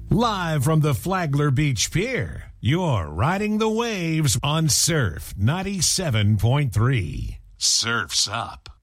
Live from the Flagler Beach Pier, you're riding the waves on Surf 97.3. Surf's Up.